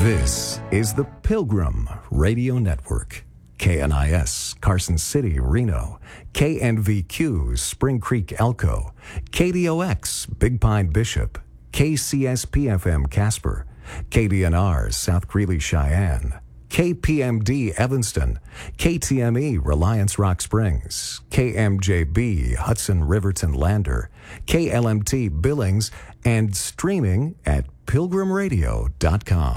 This is the Pilgrim Radio Network. KNIS, Carson City, Reno. KNVQ, Spring Creek, Elko. KDOX, Big Pine, Bishop. KCSP-FM, Casper. KDNR, South Greeley, Cheyenne. KPMD, Evanston. KTME, Reliance Rock Springs. KMJB, Hudson Riverton Lander. KLMT, Billings, and streaming at pilgrimradio.com.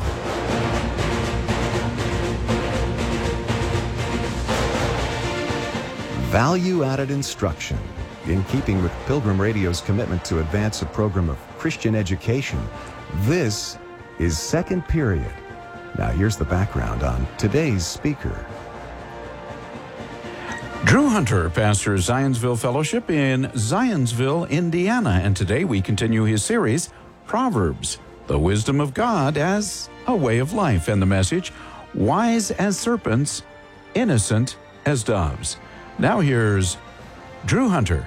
Value-added instruction. In keeping with Pilgrim Radio's commitment to advance a program of Christian education, this is Second Period. Now here's the background on today's speaker. Drew Hunter pastors Zionsville Fellowship in Zionsville, Indiana, and today we continue his series, Proverbs, the Wisdom of God as a Way of Life, and the message, Wise as Serpents, Innocent as Doves. Now here's Drew Hunter.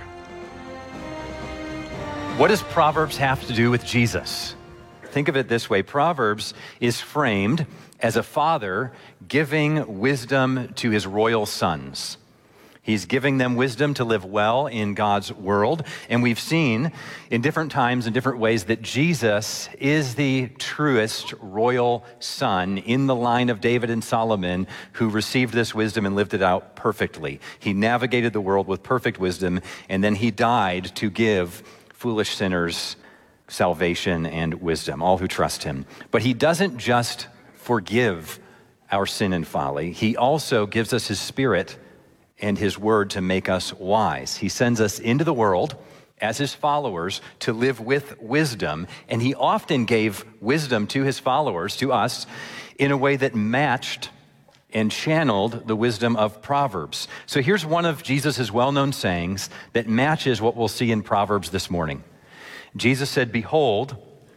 What does Proverbs have to do with Jesus? Think of it this way. Proverbs is framed as a father giving wisdom to his royal sons. He's giving them wisdom to live well in God's world. And we've seen in different times and different ways that Jesus is the truest royal son in the line of David and Solomon who received this wisdom and lived it out perfectly. He navigated the world with perfect wisdom, and then he died to give foolish sinners salvation and wisdom, all who trust him. But he doesn't just forgive our sin and folly. He also gives us his Spirit and his word to make us wise. He sends us into the world as his followers to live with wisdom, and he often gave wisdom to his followers, to us, in a way that matched and channeled the wisdom of Proverbs. So here's one of Jesus' well-known sayings that matches what we'll see in Proverbs this morning. Jesus said, "Behold,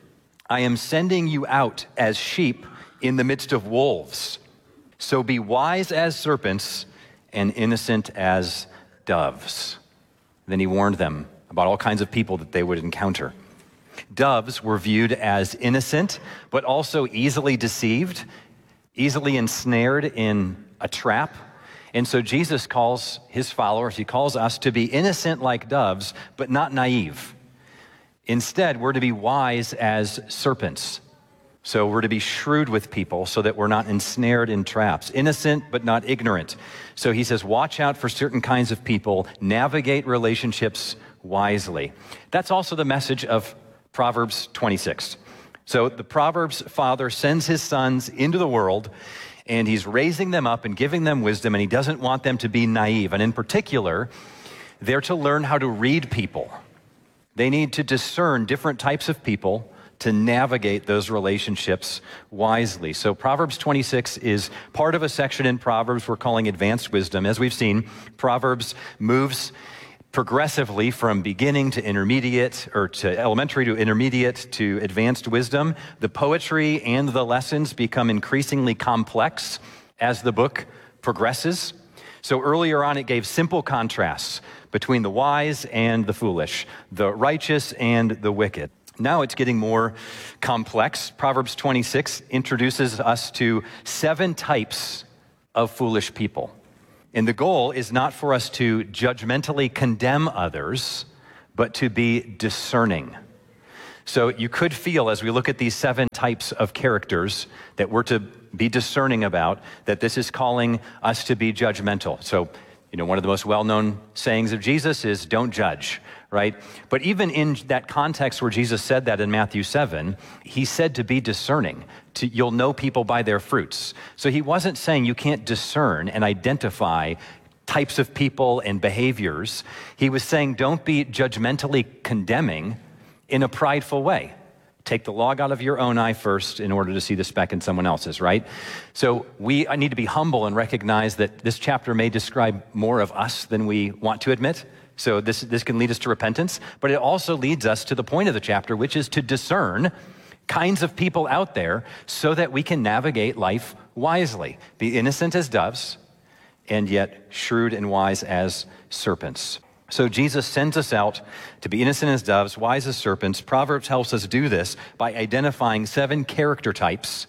I am sending you out as sheep in the midst of wolves. So be wise as serpents and innocent as doves." Then he warned them about all kinds of people that they would encounter. Doves were viewed as innocent, but also easily deceived, easily ensnared in a trap. And so Jesus calls his followers, he calls us to be innocent like doves, but not naive. Instead, we're to be wise as serpents. So we're to be shrewd with people so that we're not ensnared in traps. Innocent, but not ignorant. So he says, watch out for certain kinds of people, navigate relationships wisely. That's also the message of Proverbs 26. So the Proverbs father sends his sons into the world, and he's raising them up and giving them wisdom, and he doesn't want them to be naive. And in particular, they're to learn how to read people. They need to discern different types of people to navigate those relationships wisely. So Proverbs 26 is part of a section in Proverbs we're calling Advanced Wisdom. As we've seen, Proverbs moves progressively from beginning to intermediate, or to elementary to intermediate to advanced wisdom. The poetry and the lessons become increasingly complex as the book progresses. So earlier on, it gave simple contrasts between the wise and the foolish, the righteous and the wicked. Now it's getting more complex. Proverbs 26 introduces us to 7 types of foolish people. And the goal is not for us to judgmentally condemn others, but to be discerning. So you could feel, as we look at these 7 types of characters that we're to be discerning about, that this is calling us to be judgmental. So, one of the most well-known sayings of Jesus is, don't judge, right? But even in that context where Jesus said that in Matthew 7, he said to be discerning. You'll know people by their fruits. So he wasn't saying you can't discern and identify types of people and behaviors. He was saying don't be judgmentally condemning in a prideful way. Take the log out of your own eye first in order to see the speck in someone else's, right? So I need to be humble and recognize that this chapter may describe more of us than we want to admit. So this can lead us to repentance, but it also leads us to the point of the chapter, which is to discern kinds of people out there so that we can navigate life wisely. Be innocent as doves, and yet shrewd and wise as serpents. So Jesus sends us out to be innocent as doves, wise as serpents. Proverbs helps us do this by identifying 7 character types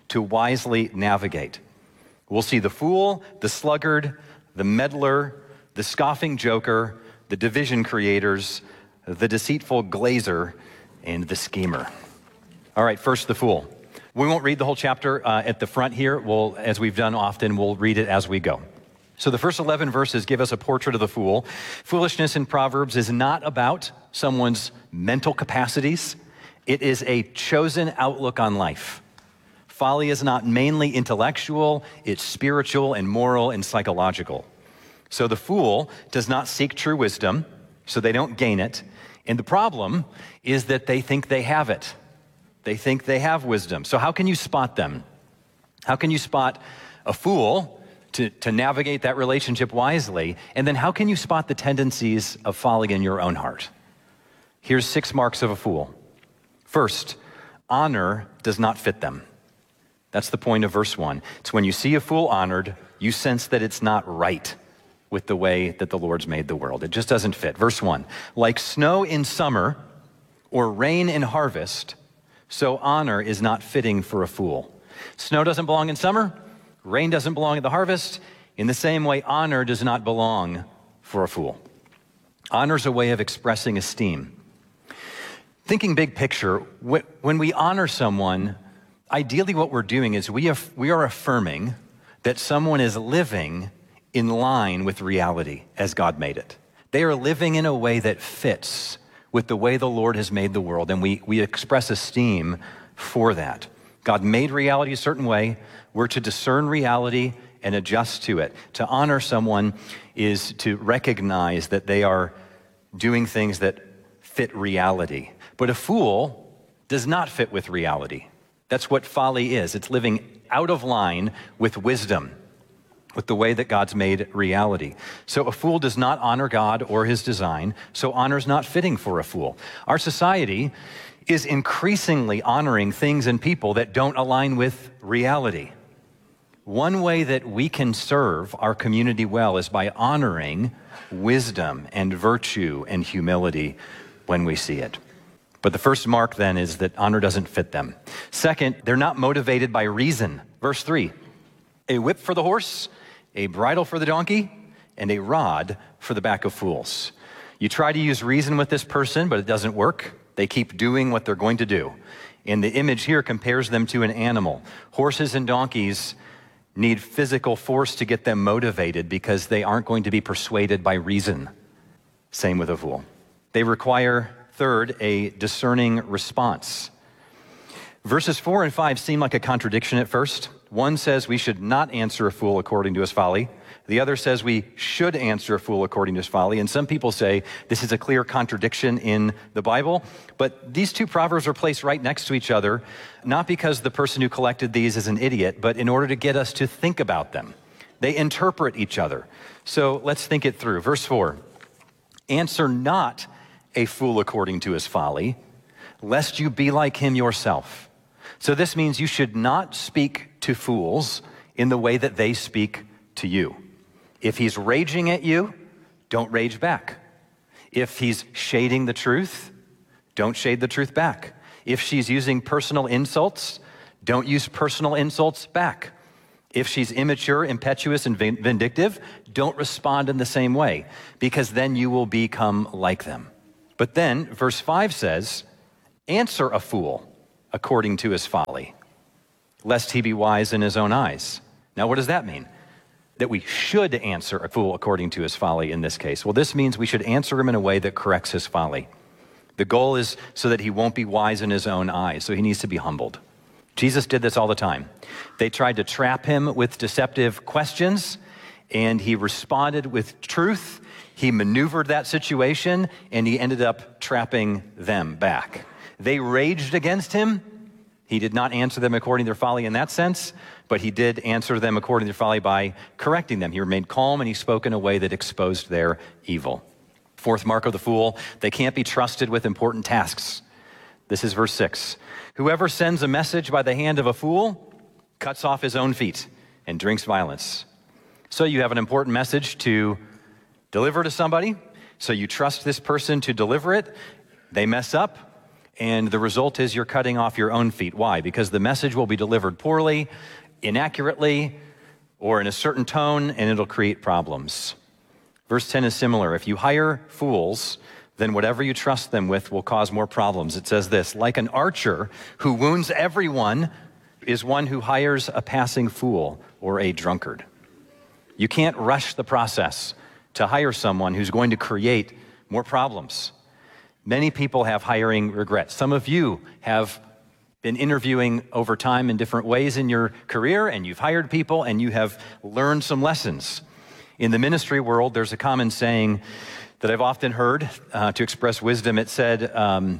to wisely navigate. We'll see the fool, the sluggard, the meddler, the scoffing joker, the division creators, the deceitful glazer, and the schemer. All right, first the fool. We won't read the whole chapter at the front here. As we've done often, we'll read it as we go. So the first 11 verses give us a portrait of the fool. Foolishness in Proverbs is not about someone's mental capacities. It is a chosen outlook on life. Folly is not mainly intellectual, it's spiritual and moral and psychological. So the fool does not seek true wisdom, so they don't gain it. And the problem is that they think they have it. They think they have wisdom. So how can you spot them? How can you spot a fool to navigate that relationship wisely? And then how can you spot the tendencies of folly in your own heart? Here's 6 marks of a fool. First, honor does not fit them. That's the point of verse 1. It's when you see a fool honored, you sense that it's not right with the way that the Lord's made the world. It just doesn't fit. Verse 1, like snow in summer or rain in harvest, so honor is not fitting for a fool. Snow doesn't belong in summer. Rain doesn't belong at the harvest. In the same way, honor does not belong for a fool. Honor is a way of expressing esteem. Thinking big picture, when we honor someone, ideally what we're doing is we are affirming that someone is living in line with reality as God made it. They are living in a way that fits with the way the Lord has made the world, and we express esteem for that. God made reality a certain way. We're to discern reality and adjust to it. To honor someone is to recognize that they are doing things that fit reality. But a fool does not fit with reality. That's what folly is. It's living out of line with wisdom, with the way that God's made reality. So a fool does not honor God or his design, so honor is not fitting for a fool. Our society is increasingly honoring things and people that don't align with reality. One way that we can serve our community well is by honoring wisdom and virtue and humility when we see it. But the first mark then is that honor doesn't fit them. Second, they're not motivated by reason. Verse 3, a whip for the horse, a bridle for the donkey, and a rod for the back of fools. You try to use reason with this person, but it doesn't work. They keep doing what they're going to do. And the image here compares them to an animal. Horses and donkeys need physical force to get them motivated because they aren't going to be persuaded by reason. Same with a fool. They require, third, a discerning response. Verses 4 and 5 seem like a contradiction at first. One says we should not answer a fool according to his folly. The other says we should answer a fool according to his folly. And some people say this is a clear contradiction in the Bible. But these two proverbs are placed right next to each other, not because the person who collected these is an idiot, but in order to get us to think about them. They interpret each other. So let's think it through. Verse 4, answer not a fool according to his folly, lest you be like him yourself. So this means you should not speak to fools in the way that they speak to you. If he's raging at you, don't rage back. If he's shading the truth, don't shade the truth back. If she's using personal insults, don't use personal insults back. If she's immature, impetuous, and vindictive, don't respond in the same way, because then you will become like them. But then, verse 5 says, answer a fool according to his folly, lest he be wise in his own eyes. Now, what does that mean? That we should answer a fool according to his folly in this case. Well, this means we should answer him in a way that corrects his folly. The goal is so that he won't be wise in his own eyes, so he needs to be humbled. Jesus did this all the time. They tried to trap him with deceptive questions, and he responded with truth. He maneuvered that situation, and he ended up trapping them back. They raged against him. He did not answer them according to their folly in that sense, but he did answer them according to their folly by correcting them. He remained calm, and he spoke in a way that exposed their evil. Fourth mark of the fool, they can't be trusted with important tasks. This is verse 6. Whoever sends a message by the hand of a fool cuts off his own feet and drinks violence. So you have an important message to deliver to somebody, so you trust this person to deliver it. They mess up, And the result is you're cutting off your own feet. Why? Because the message will be delivered poorly, inaccurately, or in a certain tone, and it'll create problems. Verse 10 is similar. If you hire fools, then whatever you trust them with will cause more problems. It says this, like an archer who wounds everyone is one who hires a passing fool or a drunkard. You can't rush the process to hire someone who's going to create more problems. Many people have hiring regrets. Some of you have been interviewing over time in different ways in your career, and you've hired people, and you have learned some lessons. In the ministry world, there's a common saying that I've often heard to express wisdom. It said,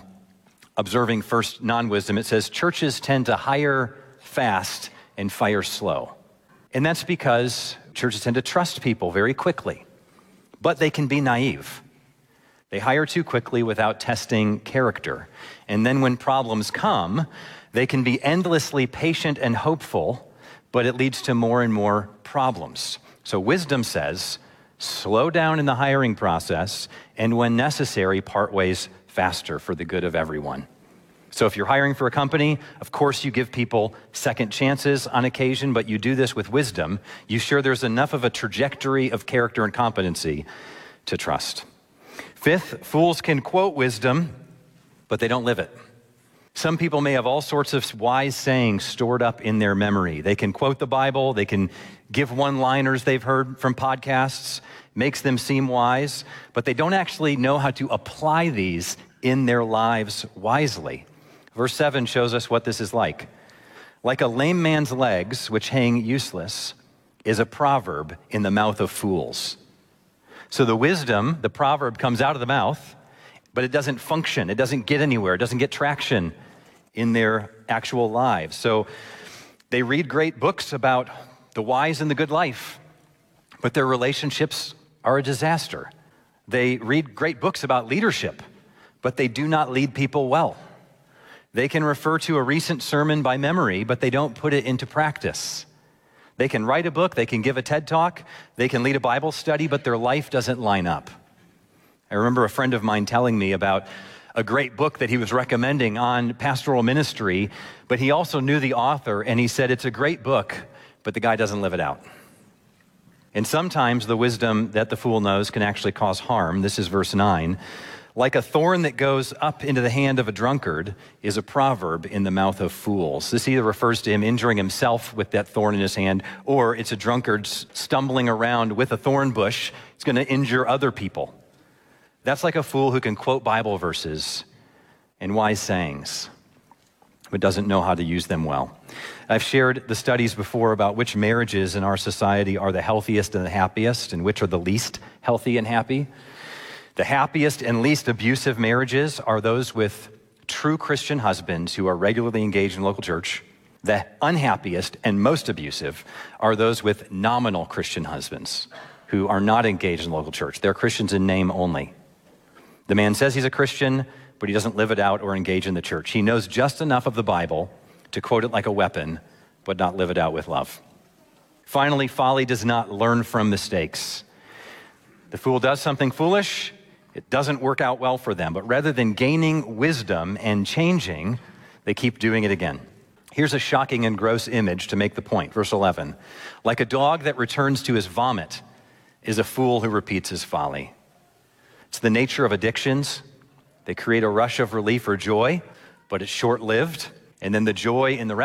observing first non-wisdom, it says, churches tend to hire fast and fire slow. And that's because churches tend to trust people very quickly, but they can be naive. They hire too quickly without testing character. And then when problems come, they can be endlessly patient and hopeful, but it leads to more and more problems. So wisdom says, slow down in the hiring process, and when necessary, part ways faster for the good of everyone. So if you're hiring for a company, of course you give people second chances on occasion, but you do this with wisdom. You sure there's enough of a trajectory of character and competency to trust. Fifth, fools can quote wisdom, but they don't live it. Some people may have all sorts of wise sayings stored up in their memory. They can quote the Bible, they can give one-liners they've heard from podcasts, makes them seem wise, but they don't actually know how to apply these in their lives wisely. Verse 7 shows us what this is like. Like a lame man's legs, which hang useless, is a proverb in the mouth of fools. So the wisdom, the proverb comes out of the mouth, but it doesn't function. It doesn't get anywhere. It doesn't get traction in their actual lives. So they read great books about the wise and the good life, but their relationships are a disaster. They read great books about leadership, but they do not lead people well. They can refer to a recent sermon by memory, but they don't put it into practice. They can write a book, they can give a TED Talk, they can lead a Bible study, but their life doesn't line up. I remember a friend of mine telling me about a great book that he was recommending on pastoral ministry, but he also knew the author, and he said, it's a great book, but the guy doesn't live it out. And sometimes the wisdom that the fool knows can actually cause harm. This is verse 9. Like a thorn that goes up into the hand of a drunkard is a proverb in the mouth of fools. This either refers to him injuring himself with that thorn in his hand, or it's a drunkard stumbling around with a thorn bush. It's going to injure other people. That's like a fool who can quote Bible verses and wise sayings, but doesn't know how to use them well. I've shared the studies before about which marriages in our society are the healthiest and the happiest, and which are the least healthy and happy. The happiest and least abusive marriages are those with true Christian husbands who are regularly engaged in local church. The unhappiest and most abusive are those with nominal Christian husbands who are not engaged in local church. They're Christians in name only. The man says he's a Christian, but he doesn't live it out or engage in the church. He knows just enough of the Bible to quote it like a weapon, but not live it out with love. Finally, folly does not learn from mistakes. The fool does something foolish, it doesn't work out well for them, but rather than gaining wisdom and changing, they keep doing it again. Here's a shocking and gross image to make the point. Verse 11, like a dog that returns to his vomit is a fool who repeats his folly. It's the nature of addictions. They create a rush of relief or joy, but it's short-lived, and then the joy in the